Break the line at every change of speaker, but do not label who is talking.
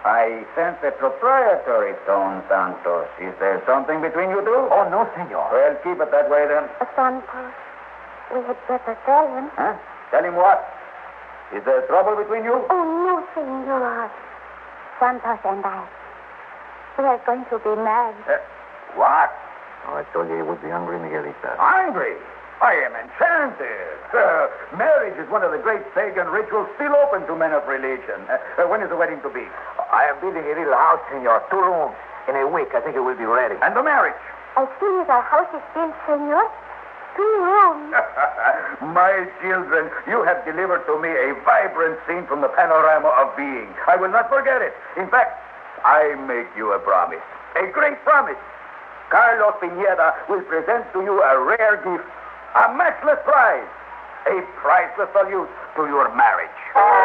I sense a proprietary tone, Santos. Is there something between you two?
Oh, no, senor.
Well, keep it that way then.
Santos, we had better tell him.
Huh? Tell him what? Is there trouble between you?
Oh, no, senor. Santos and I, we are going to be married.
What?
Oh, I told you he would be hungry, Miguelita.
Angry? I am enchanted. Marriage is one of the great pagan rituals still open to men of religion. When is the wedding to be?
I am building a little house, senor. 2 rooms. In a week, I think it will be ready.
And the marriage?
As soon as our house is built, senor, 2 rooms.
My children, you have delivered to me a vibrant scene from the panorama of being. I will not forget it. In fact, I make you a promise. A great promise. Carlos Pineda will present to you a rare gift, a matchless prize, a priceless salute to your marriage.